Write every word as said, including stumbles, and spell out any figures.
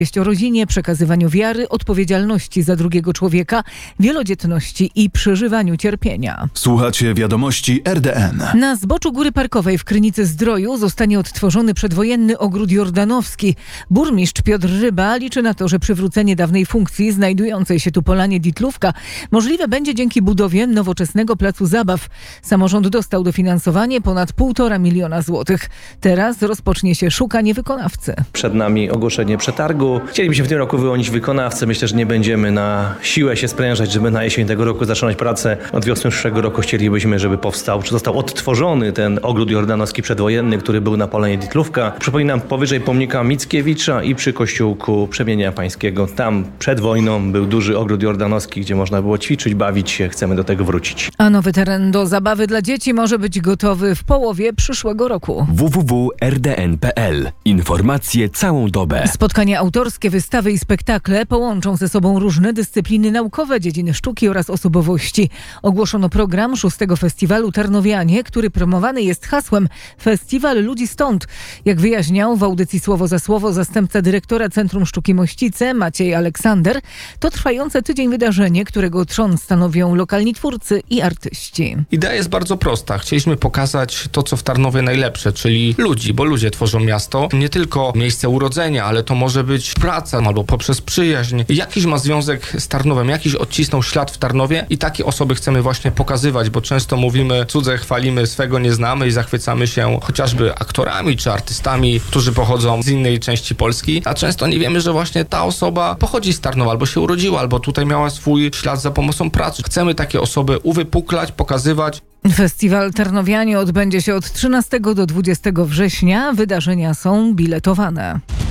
o rodzinie, przekazywaniu wiary, odpowiedzialności za drugiego człowieka, wielodzietności i przeżywaniu cierpienia. Słuchacie wiadomości R D N. Na zboczu Góry Parkowej w Krynicy-Zdroju zostanie odtworzony przedwojenny ogród jordanowski. Burmistrz Piotr Ryba liczy na to, że przywrócenie dawnej funkcji znajdującej się tu polanie Ditlówka możliwe będzie dzięki budowie nowoczesnego placu zabaw. Samorząd dostał dofinansowanie ponad półtora miliona złotych. Teraz rozpocznie się szukanie wykonawcy. Przed nami ogłoszenie przetargu. Chcielibyśmy w tym roku wyłonić wykonawcę. Myślę, że nie będziemy na siłę się sprężać, żeby na jesień tego roku zaczynać pracę. Od wiosny przyszłego roku chcielibyśmy, żeby powstał, czy został odtworzony ten ogród jordanowski przedwojenny, który był na polanie Ditlówka. Przypominam, powyżej pomnika Mickiewicza i przy kościółku Przemienienia Pańskiego. Tam przed wojną był duży ogród jordanowski, gdzie można było ćwiczyć, bawić się. Chcemy do tego wrócić. A nowy teren do zabawy dla dzieci może być gotowy w połowie przyszłego roku. w w w kropka r d n kropka p l. Informacje całą dobę. Spotkania autorskie, wystawy i spektakle połączą ze sobą różne dyscypliny naukowe, dziedziny sztuki oraz osobowości. Ogłoszono program szóstego festiwalu Tarnowianie, który promowany jest hasłem Festiwal Ludzi Stąd. Jak wyjaśniał w audycji Słowo za Słowo zastępca dyrektora Centrum Sztuki Mościce Maciej Aleksander, to trwające tydzień wydarzenie, którego trzon stanowią lokalni twórcy i artyści. Idea jest bardzo prosta. Chcieliśmy pokazać to, co w Tarnowie najlepsze, czyli ludzi, bo ludzie tworzą miasto. Nie tylko miejsce urodzenia, ale to może być praca albo poprzez przyjaźń. Jakiś ma związek z Tarnowem, jakiś odcisnął ślad w Tarnowie i takie osoby chcemy właśnie pokazywać, bo często mówimy, cudze chwalimy, swego nie znamy i zachwycamy się chociażby aktorami czy artystami, którzy pochodzą z innej części Polski, a często nie wiemy, że właśnie ta osoba pochodzi z Tarnowa, albo się urodziła, albo tutaj miała swój ślad za pomocą pracy. Chcemy takie osoby uwypuklać, pokazywać. Festiwal Tarnowianie odbędzie się od trzynastego do dwudziestego września. Wydarzenia są biletowane.